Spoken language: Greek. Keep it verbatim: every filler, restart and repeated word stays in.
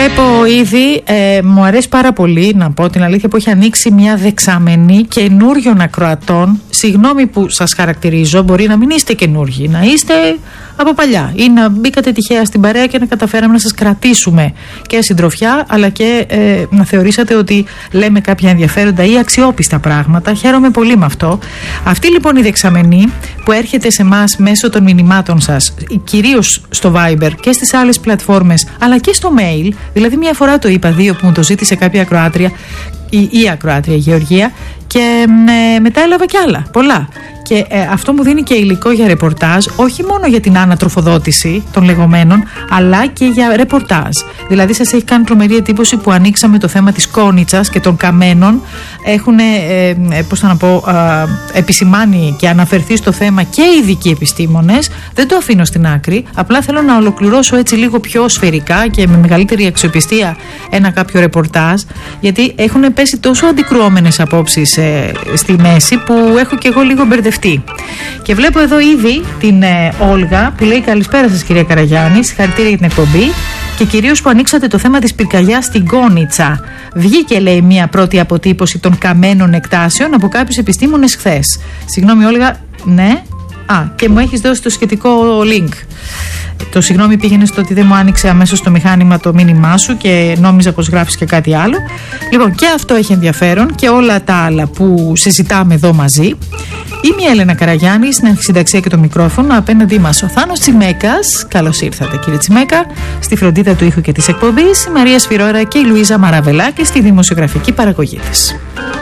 Βλέπω ήδη, ε, μου αρέσει πάρα πολύ να πω την αλήθεια, που έχει ανοίξει μια δεξαμενή καινούριων ακροατών. Συγγνώμη που σας χαρακτηρίζω, μπορεί να μην είστε καινούργοι, να είστε από παλιά ή να μπήκατε τυχαία στην παρέα και να καταφέραμε να σας κρατήσουμε και συντροφιά, αλλά και ε, να θεωρήσατε ότι λέμε κάποια ενδιαφέροντα ή αξιόπιστα πράγματα. Χαίρομαι πολύ με αυτό. Αυτή λοιπόν η δεξαμενή που έρχεται σε εμάς μέσω των μηνυμάτων σας, κυρίως στο Viber και στις άλλες πλατφόρμες, αλλά και στο mail, δηλαδή μια φορά το είπα, δύο που μου το ζήτησε κάποια ακροάτρια, η, η ακροάτρια η Γεωργία, και ε, μετά έλαβα κι άλλα, πολλά. Και ε, αυτό μου δίνει και υλικό για ρεπορτάζ, όχι μόνο για την ανατροφοδότηση των λεγόμενων, αλλά και για ρεπορτάζ. Δηλαδή, σας έχει κάνει τρομερή εντύπωση που ανοίξαμε το θέμα της κόνιτσας και των καμένων. Έχουν, ε, ε, πώς θα να πω, ε, επισημάνει και αναφερθεί στο θέμα και οι ειδικοί επιστήμονες. Δεν το αφήνω στην άκρη. Απλά θέλω να ολοκληρώσω έτσι λίγο πιο σφαιρικά και με μεγαλύτερη αξιοπιστία ένα κάποιο ρεπορτάζ, γιατί έχουν πέσει τόσο αντικρουόμενες απόψεις ε, στη μέση που έχω και εγώ λίγο μπερδευτεί. Και βλέπω εδώ ήδη την ε, Όλγα που λέει καλησπέρα σας κυρία Καραγιάννη, συγχαρητήρια για την εκπομπή και κυρίως που ανοίξατε το θέμα της πυρκαγιάς στην Κόνιτσα. Βγήκε, λέει, μια πρώτη αποτύπωση των καμένων εκτάσεων από κάποιους επιστήμονες χθες. Συγγνώμη Όλγα, ναι. Α, και μου έχεις δώσει το σχετικό link. Το συγγνώμη πήγαινε στο ότι δεν μου άνοιξε αμέσως το μηχάνημα το μήνυμά σου και νόμιζα πως γράφεις και κάτι άλλο. Λοιπόν, και αυτό έχει ενδιαφέρον και όλα τα άλλα που συζητάμε εδώ μαζί. Είμαι η Έλενα Καραγιάννη, στην αρχισυνταξία και το μικρόφωνο. Απέναντί μας ο Θάνος Τσιμέκας. Καλώς ήρθατε κύριε Τσιμέκα. Στη φροντίδα του ήχου και της εκπομπής η Μαρία Σφυρώρα και η Λουίζα Μαραβελάκη στη δημοσιογραφική παραγωγή της.